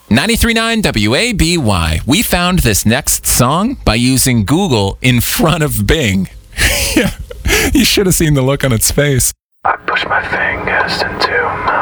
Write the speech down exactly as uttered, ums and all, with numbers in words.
ninety-three point nine W A B Y. We found this next song by using Google in front of Bing. Yeah, you should have seen the look on its face. I push my fingers into my